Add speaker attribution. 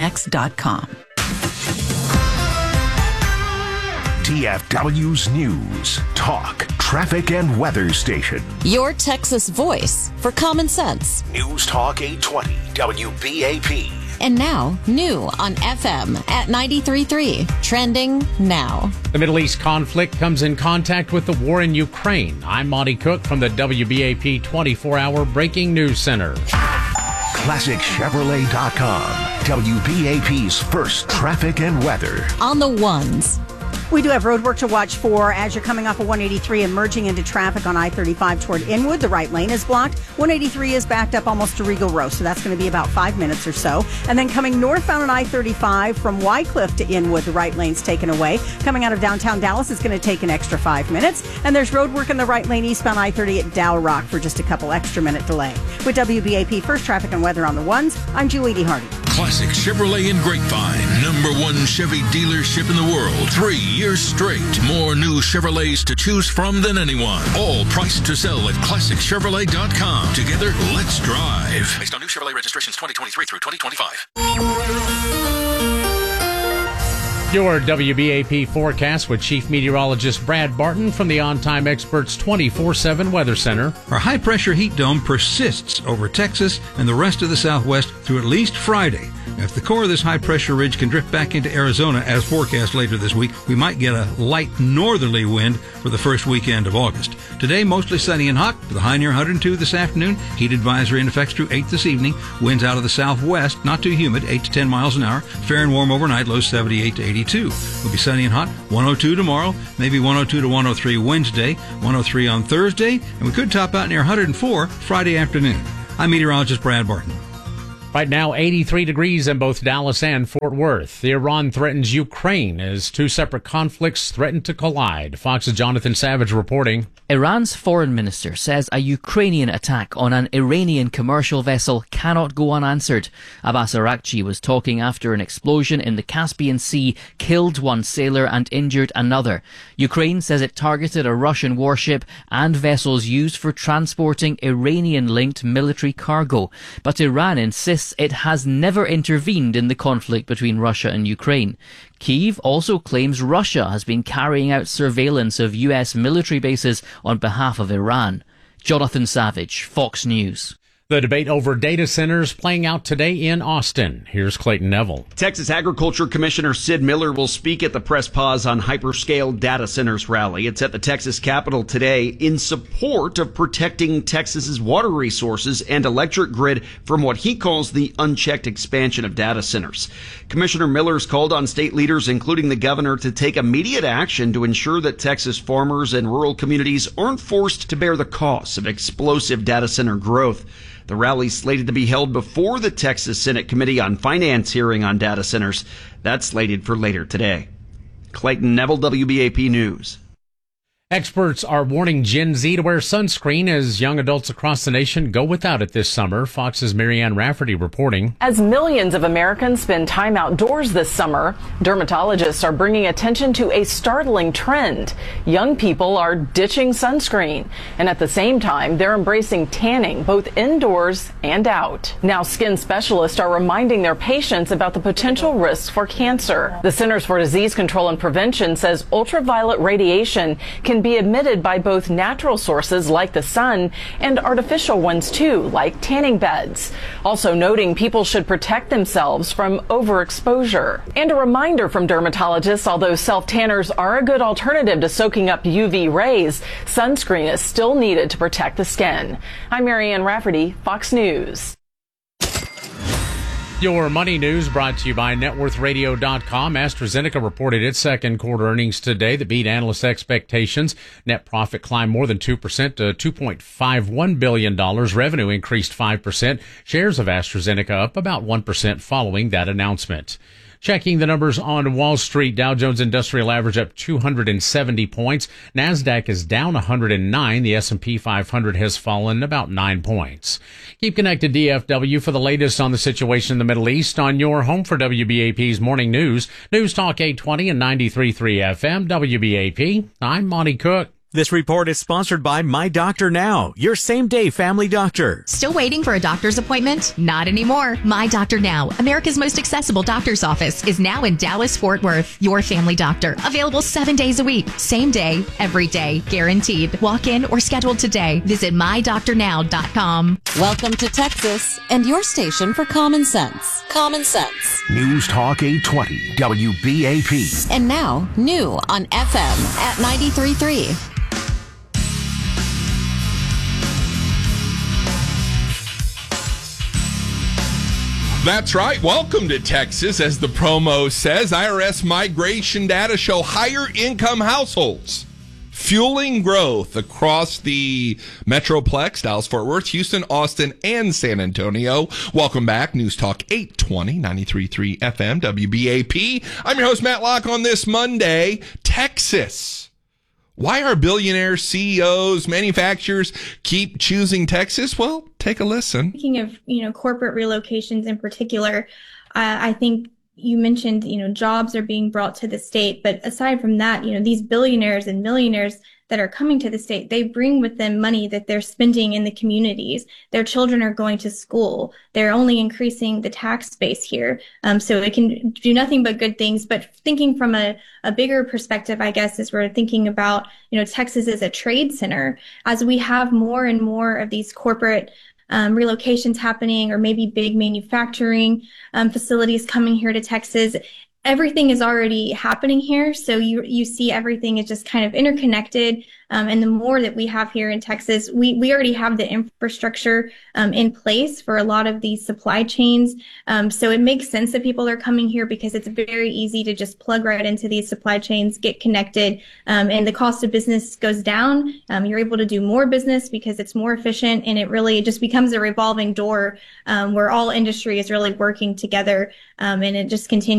Speaker 1: TexasTX.com.
Speaker 2: DFW's News, Talk, Traffic, and Weather Station.
Speaker 3: Your Texas voice for common sense.
Speaker 2: News Talk 820 WBAP.
Speaker 3: And now, new on FM at 93.3. Trending now.
Speaker 4: The Middle East conflict comes in contact with the war in Ukraine. I'm Monty Cook from the WBAP 24-hour Breaking News Center.
Speaker 2: ClassicChevrolet.com. WBAP's first traffic and weather.
Speaker 3: On the ones.
Speaker 5: We do have road work to watch for as you're coming off of 183 and merging into traffic on I-35 toward Inwood. The right lane is blocked. 183 is backed up almost to Regal Row, so that's going to be about 5 minutes or so. And then coming northbound on I-35 from Wycliffe to Inwood, the right lane's taken away. Coming out of downtown Dallas is going to take an extra 5 minutes. And there's road work in the right lane eastbound I-30 at Dow Rock for just a couple extra minute delay. With WBAP First Traffic and Weather on the ones, I'm Julie D. Hardy.
Speaker 6: Classic Chevrolet in Grapevine, #1 Chevy dealership in the world. 3 years straight. More new Chevrolets to choose from than anyone. All priced to sell at ClassicChevrolet.com. Together, let's drive. Based on new Chevrolet registrations 2023 through 2025.
Speaker 4: Your WBAP forecast with Chief Meteorologist Brad Barton from the On Time Experts 24/7 Weather Center.
Speaker 7: Our high-pressure heat dome persists over Texas and the rest of the Southwest through at least Friday. If the core of this high-pressure ridge can drift back into Arizona, as forecast later this week, we might get a light northerly wind for the first weekend of August. Today, mostly sunny and hot, with a high near 102 this afternoon. Heat advisory in effect through 8 this evening. Winds out of the southwest, not too humid, 8 to 10 miles an hour. Fair and warm overnight, lows 78 to 82. It'll be sunny and hot, 102 tomorrow, maybe 102 to 103 Wednesday, 103 on Thursday, and we could top out near 104 Friday afternoon. I'm meteorologist Brad Barton.
Speaker 4: Right now, 83 degrees in both Dallas and Fort Worth. Iran threatens Ukraine as two separate conflicts threaten to collide. Fox's Jonathan Savage reporting.
Speaker 8: Iran's foreign minister says a Ukrainian attack on an Iranian commercial vessel cannot go unanswered. Abbas Araghchi was talking after an explosion in the Caspian Sea killed one sailor and injured another. Ukraine says it targeted a Russian warship and vessels used for transporting Iranian-linked military cargo. But Iran insists it has never intervened in the conflict between Russia and Ukraine. Kyiv also claims Russia has been carrying out surveillance of US military bases on behalf of Iran. Jonathan Savage, Fox News.
Speaker 4: The debate over data centers playing out today in Austin. Here's Clayton Neville.
Speaker 9: Texas Agriculture Commissioner Sid Miller will speak at the press pause on hyperscale data centers rally. It's at the Texas Capitol today in support of protecting Texas's water resources and electric grid from what he calls the unchecked expansion of data centers. Commissioner Miller's called on state leaders, including the governor, to take immediate action to ensure that Texas farmers and rural communities aren't forced to bear the costs of explosive data center growth. The rally's slated to be held before the Texas Senate Committee on Finance hearing on data centers. That's slated for later today. Clayton Neville, WBAP News.
Speaker 4: Experts are warning Gen Z to wear sunscreen as young adults across the nation go without it this summer. Fox's Marianne Rafferty reporting.
Speaker 10: As millions of Americans spend time outdoors this summer, dermatologists are bringing attention to a startling trend. Young people are ditching sunscreen, and at the same time, they're embracing tanning both indoors and out. Now, skin specialists are reminding their patients about the potential risks for cancer. The Centers for Disease Control and Prevention says ultraviolet radiation can be emitted by both natural sources like the sun and artificial ones too, like tanning beds. Also noting people should protect themselves from overexposure. And a reminder from dermatologists, although self-tanners are a good alternative to soaking up UV rays, sunscreen is still needed to protect the skin. I'm Marianne Rafferty, Fox News.
Speaker 4: Your money news brought to you by NetWorthRadio.com. AstraZeneca reported its second quarter earnings today that beat analyst expectations. Net profit climbed more than 2% to $2.51 billion. Revenue increased 5%. Shares of AstraZeneca up about 1% following that announcement. Checking the numbers on Wall Street, Dow Jones Industrial Average up 270 points. NASDAQ is down 109. The S&P 500 has fallen about 9 points. Keep connected DFW for the latest on the situation in the Middle East on your home for WBAP's Morning News. News Talk 820 and 93.3 FM, WBAP. I'm Monty Cook.
Speaker 1: This report is sponsored by My Doctor Now, your same-day family doctor.
Speaker 11: Still waiting for a doctor's appointment? Not anymore. My Doctor Now, America's most accessible doctor's office, is now in Dallas-Fort Worth. Your family doctor, available 7 days a week. Same day, every day, guaranteed. Walk in or schedule today. Visit mydoctornow.com.
Speaker 3: Welcome to Texas and your station for common sense. Common Sense.
Speaker 2: News Talk 820 WBAP.
Speaker 3: And now, new on FM at 93.3.
Speaker 12: That's right. Welcome to Texas. As the promo says, IRS migration data show higher income households fueling growth across the Metroplex, Dallas-Fort Worth, Houston, Austin, and San Antonio. Welcome back. News Talk 820, 93.3 FM, WBAP. I'm your host, Matt Locke, on this Monday. Texas. Why are billionaires, CEOs, manufacturers keep choosing Texas? Well, take a listen.
Speaker 13: Speaking of, corporate relocations in particular, I think you mentioned, jobs are being brought to the state. But aside from that, these billionaires and millionaires that are coming to the state, they bring with them money that they're spending in the communities. Their children are going to school. They're only increasing the tax base here. So it can do nothing but good things. But thinking from a bigger perspective, I guess, is we're thinking about, Texas as a trade center. As we have more and more of these corporate relocations happening, or maybe big manufacturing facilities coming here to Texas, everything is already happening here. So you see everything is just kind of interconnected. And the more that we have here in Texas, we already have the infrastructure in place for a lot of these supply chains. So it makes sense that people are coming here because it's very easy to just plug right into these supply chains, get connected, and the cost of business goes down. You're able to do more business because it's more efficient, and it just becomes a revolving door where all industry is really working together, and it just continues